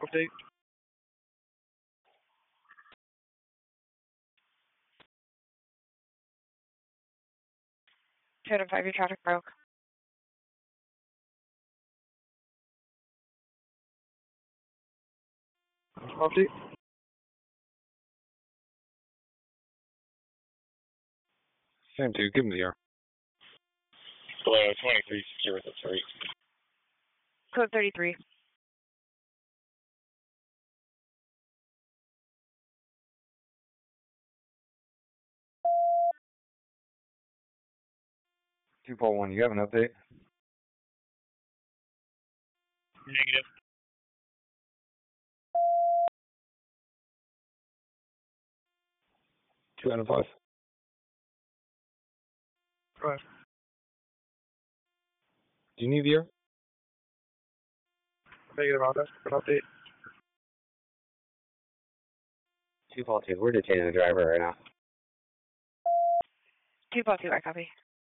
Update. 205, your traffic broke. Update. Same two, give him the air. Hello, 23, secure with the 3. Code 33. Two four one. You have an update? Negative. Two out of 5. Go ahead. Do you need the air? Negative out there. An update. 242, we're detaining the driver right now. 242, I copy.